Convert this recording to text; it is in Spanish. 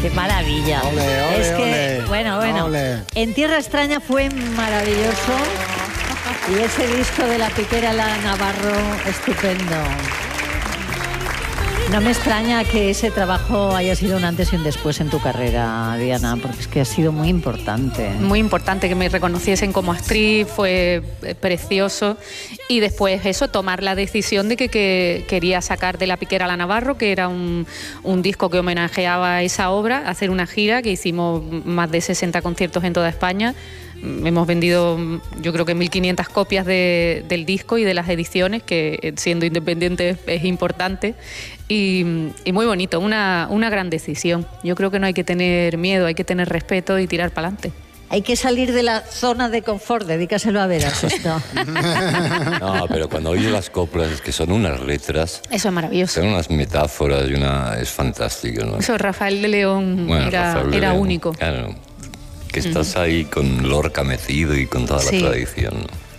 Qué maravilla. Ole, ole, es que, ole. bueno, Ole. En Tierra Extraña fue maravilloso. Y ese disco de La Piquera La Navarro, estupendo. No me extraña que ese trabajo haya sido un antes y un después en tu carrera, Diana, porque es que ha sido muy importante. Muy importante que me reconociesen como actriz, fue precioso. Y después eso, tomar la decisión de que quería sacar de La Piquera La Navarro, que era un disco que homenajeaba esa obra, hacer una gira, que hicimos más de 60 conciertos en toda España. Hemos vendido, yo creo que 1.500 copias del disco y de las ediciones, que siendo independiente es importante. Y muy bonito, una gran decisión. Yo creo que no hay que tener miedo, hay que tener respeto y tirar para adelante. Hay que salir de la zona de confort, dedícaselo a Veras esto. No, pero cuando oyes las coplas, es que son unas letras, Eso es maravilloso. son unas metáforas y es fantástico, ¿no? Eso, Rafael de León Bueno, era Rafael de León, único. Claro, que estás ahí con Lorca metido y con toda la tradición, ¿no?